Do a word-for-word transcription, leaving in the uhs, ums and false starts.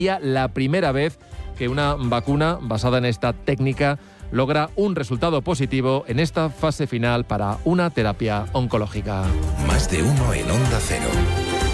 la primera vez que una vacuna basada en esta técnica logra un resultado positivo en esta fase final para una terapia oncológica. Más de uno en Onda Cero.